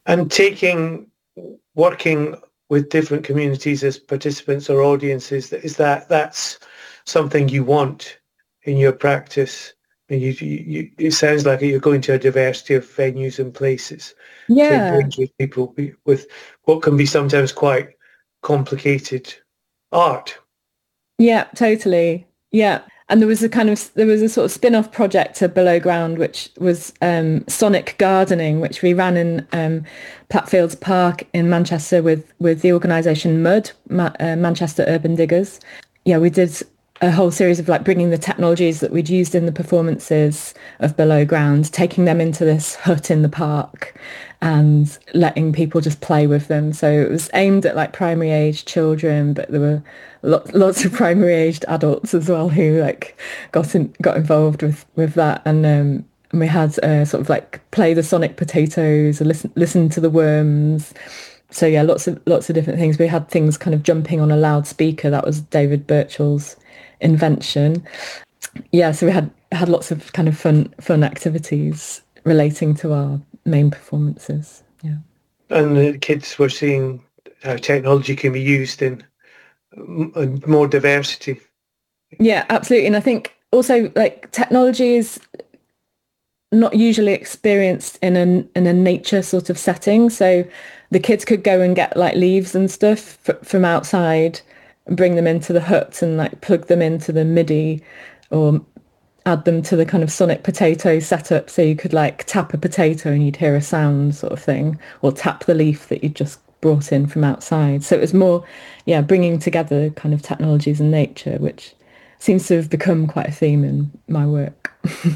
And working with different communities as participants or audiences, that's something you want in your practice? And it sounds like you're going to a diversity of venues and places to Yeah, engage with people with what can be sometimes quite complicated art. yeah, totally. Yeah. And there was a sort of spin-off project to Below Ground, which was Sonic Gardening, which we ran in Platfields Park in Manchester with the organisation MUD, Manchester Urban Diggers. Yeah, we did a whole series of like bringing the technologies that we'd used in the performances of Below Ground, taking them into this hut in the park and letting people just play with them. So it was aimed at like primary age children, but there were lots of primary aged adults as well who like got involved with that. And we had sort of like play the sonic potatoes, and listen to the worms. So yeah, lots of different things. We had things kind of jumping on a loudspeaker. That was David Birchall's invention. Yeah, so we had lots of kind of fun activities relating to our main performances. Yeah. And the kids were seeing how technology can be used in more diversity. Yeah, absolutely. And I think also like technology is not usually experienced in a nature sort of setting. So the kids could go and get like leaves and stuff from outside and bring them into the hut and like plug them into the MIDI or add them to the kind of sonic potato setup. So you could like tap a potato and you'd hear a sound sort of thing, or tap the leaf that you'd just brought in from outside. So it was more, yeah, bringing together kind of technologies and nature, which seems to have become quite a theme in my work.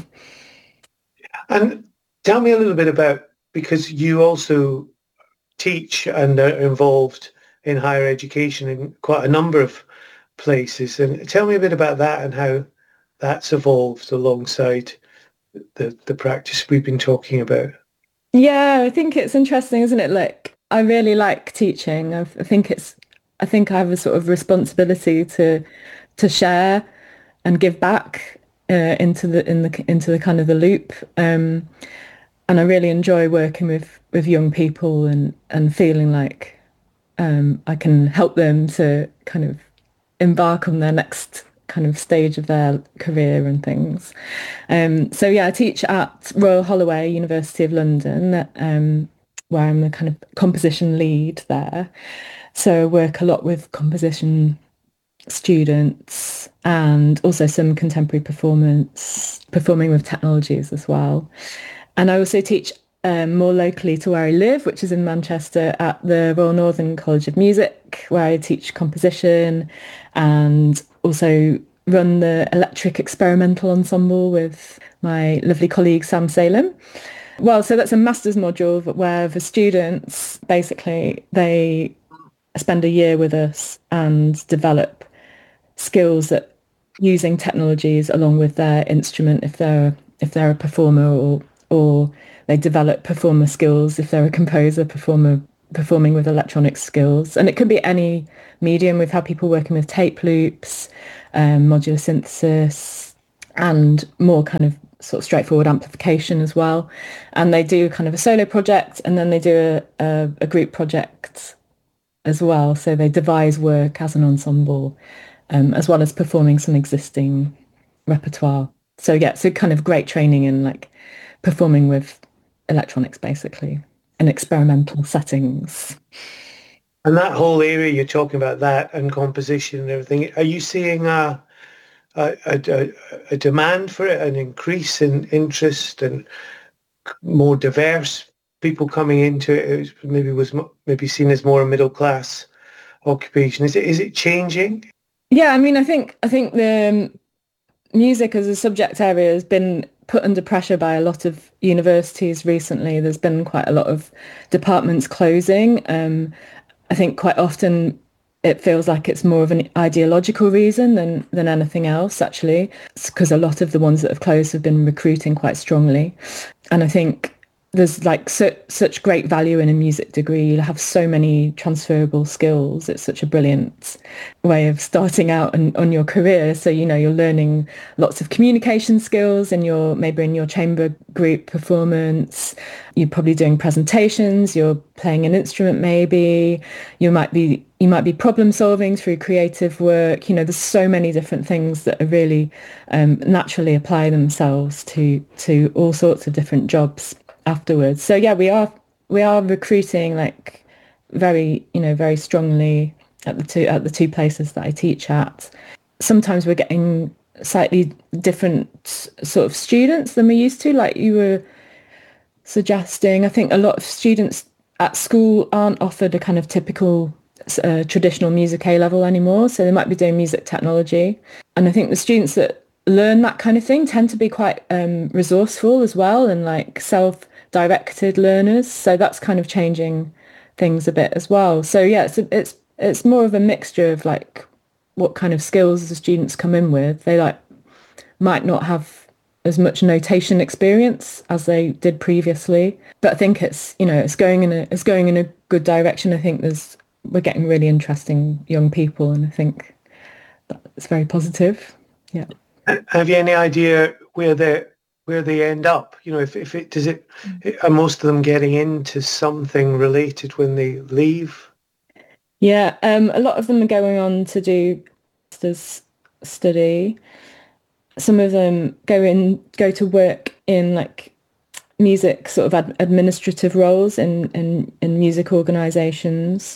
And tell me a little bit about, because you also teach and are involved in higher education in quite a number of places. And tell me a bit about that and how that's evolved alongside the practice we've been talking about. Yeah, I think it's interesting, isn't it? Like, I really like teaching. I think I have a sort of responsibility to share and give back into the kind of the loop. And I really enjoy working with young people and feeling like I can help them to kind of embark on their next kind of stage of their career and things. So yeah, I teach at Royal Holloway, University of London, where I'm the kind of composition lead there. So I work a lot with composition students and also some contemporary performing with technologies as well. And I also teach more locally to where I live, which is in Manchester at the Royal Northern College of Music, where I teach composition and also run the electric experimental ensemble with my lovely colleague Sam Salem. Well, so that's a master's module where the students basically they spend a year with us and develop skills that using technologies along with their instrument if they're a performer or they develop performer skills if they're a composer performer performing with electronic skills. And it can be any medium. We've had people working with tape loops, modular synthesis, and more kind of sort of straightforward amplification as well. And they do kind of a solo project and then they do a group project as well. So they devise work as an ensemble, as well as performing some existing repertoire. So yeah, so kind of great training in like performing with electronics basically in experimental settings. And that whole area you're talking about, that and composition and everything, are you seeing a, a, a demand for it, an increase in interest and more diverse people coming into it? It maybe was maybe seen as more a middle class occupation. Is it changing? Yeah, I mean, I think the music as a subject area has been put under pressure by a lot of universities recently. There's been quite a lot of departments closing. I think quite often it feels like it's more of an ideological reason than anything else, actually, because a lot of the ones that have closed have been recruiting quite strongly. And I think there's like such great value in a music degree. You have so many transferable skills. It's such a brilliant way of starting out on your career. So, you know, you're learning lots of communication skills and you're maybe in your chamber group performance. You're probably doing presentations. You're playing an instrument maybe. You might be problem solving through creative work. You know, there's so many different things that are really naturally apply themselves to all sorts of different jobs afterwards. So yeah, we are recruiting like very strongly at the two places that I teach at. Sometimes we're getting slightly different sort of students than we used to, like you were suggesting. I think a lot of students at school aren't offered a kind of typical traditional music A level anymore, so they might be doing music technology. And I think the students that learn that kind of thing tend to be quite resourceful as well and like self-directed learners. So that's kind of changing things a bit as well. So yeah, it's more of a mixture of like what kind of skills the students come in with. They like might not have as much notation experience as they did previously, but I think it's going in a good direction. I think we're getting really interesting young people, and I think it's very positive. Yeah. Have you any idea where they end up? You know, if it does it, are most of them getting into something related when they leave? Yeah, a lot of them are going on to do master's study. Some of them go to work in like music sort of administrative roles in music organisations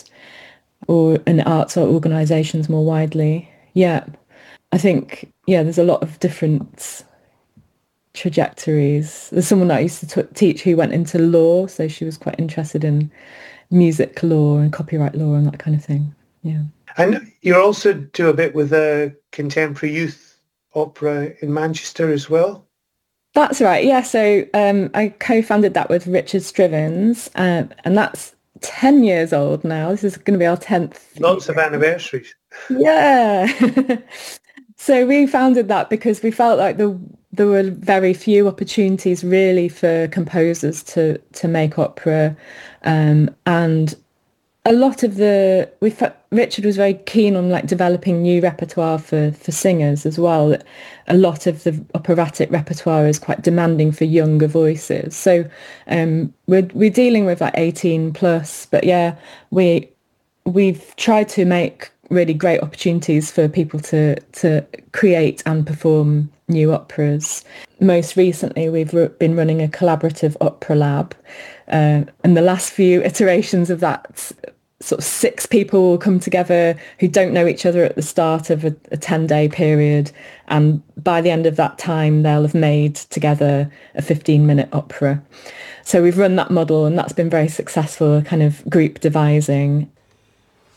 or in arts or organisations more widely. Yeah, I think, yeah, there's a lot of different trajectories. There's someone that I used to teach who went into law, so she was quite interested in music law and copyright law and that kind of thing. Yeah. And you also do a bit with a contemporary youth opera in Manchester as well? That's right, yeah. So I co-founded that with Richard Strivens, and that's 10 years old now. This is going to be our 10th. Lots of anniversaries. Yeah. So we founded that because we felt like there were very few opportunities really for composers to make opera, and a lot of Richard was very keen on like developing new repertoire for singers as well. A lot of the operatic repertoire is quite demanding for younger voices. So we're dealing with like 18 plus, but yeah, we've tried to make really great opportunities for people to create and perform new operas. Most recently, we've been running a collaborative opera lab, and the last few iterations of that, sort of 6 people will come together who don't know each other at the start of a 10-day period, and by the end of that time, they'll have made together a 15-minute opera. So we've run that model, and that's been very successful, kind of group devising.